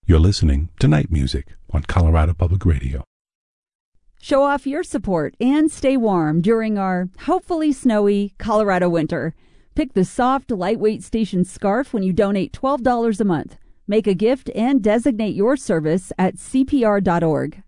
You're listening to Night Music on Colorado Public Radio. Show off your support and stay warm during our hopefully snowy Colorado winter. Pick the soft, lightweight station scarf when you donate $12 a month. Make a gift and designate your service at CPR.org.